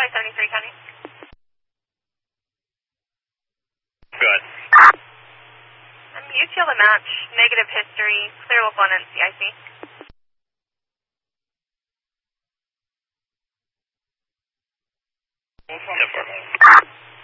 573 County. Good. UTL to match, negative history, clear local on NCIC. We'll phone the